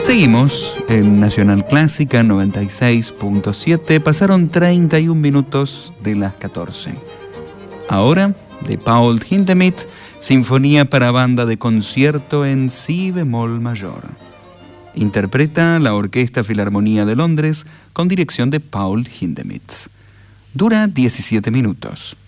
Seguimos en Nacional Clásica 96.7. Pasaron 31 minutos de las 14. Ahora, de Paul Hindemith, Sinfonía para banda de concierto en si bemol mayor. Interpreta la Orquesta Filarmonía de Londres con dirección de Paul Hindemith. Dura 17 minutos.